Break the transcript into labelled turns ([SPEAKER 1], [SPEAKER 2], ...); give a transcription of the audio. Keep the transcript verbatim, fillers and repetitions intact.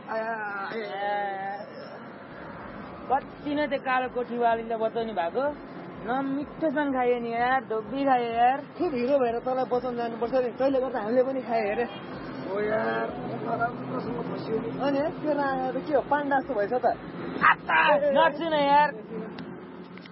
[SPEAKER 1] कति नै त्यो कालो कोठीवालीले बचाउनु भएको न मिठोसँग खायो नि यार धोबी खायो यार
[SPEAKER 2] खुब हिरो भएर तँलाई बचाउन जानुपर्छ नि तैँले गर्दा हामीले पनि खायो हेरे
[SPEAKER 3] हो यार राम्रोसँग बस्यो
[SPEAKER 2] अनि तेरो आएर त के हो पाण्डा जस्तो भएछ त
[SPEAKER 1] नर्छु न यार